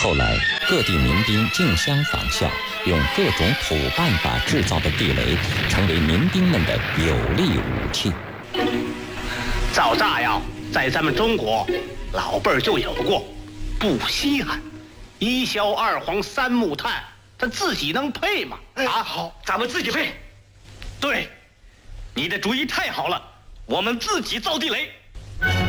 后来，各地民兵竞相仿效，用各种土办法制造的地雷，成为民兵们的有力武器。 造炸药在咱们中国老辈儿就有过，不稀罕。1硝2黄3木炭，它自己能配吗？ 好，咱们自己配。 对，你的主意太好了，我们自己造地雷。